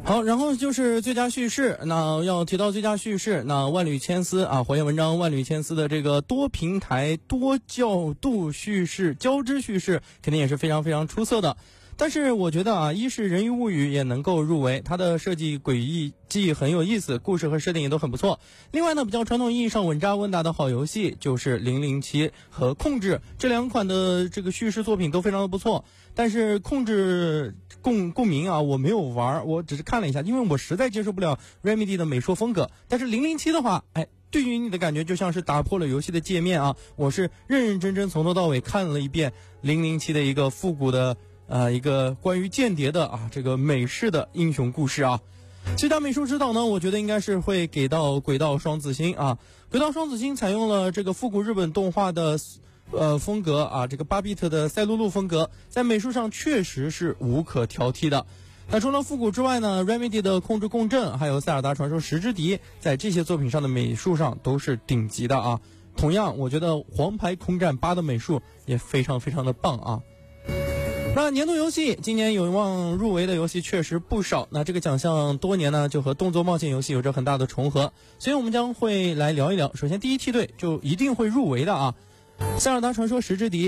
好，然后就是最佳叙事。那要提到最佳叙事，那万缕千丝啊，火焰文章万缕千丝的这个多平台多角度叙事交织叙事肯定也是非常非常出色的。但是我觉得啊，一是人鱼物语也能够入围，它的设计诡异既很有意思，故事和设定也都很不错。另外呢，比较传统意义上稳扎稳打的好游戏就是007和控制，这两款的这个叙事作品都非常的不错。但是控制共鸣啊，我没有玩，我只是看了一下，因为我实在接受不了 Remedy 的美术风格。但是007的话，对于你的感觉就像是打破了游戏的界面啊，我是认认真真从头到尾看了一遍007的一个复古的一个关于间谍的这个美式的英雄故事啊。最佳美术指导呢，我觉得应该是会给到轨道双子星啊。轨道双子星采用了这个复古日本动画的风格啊，这个8 bit 的赛璐璐风格，在美术上确实是无可挑剔的。那除了复古之外呢 ，Remedy 的控制共振还有塞尔达传说十之敌，在这些作品上的美术上都是顶级的啊。同样，我觉得黄牌空战8的美术也非常非常的棒啊。那年度游戏今年有望入围的游戏确实不少，那这个奖项多年呢就和动作冒险游戏有着很大的重合，所以我们将会来聊一聊。首先第一梯队就一定会入围的啊，塞尔达传说十之敌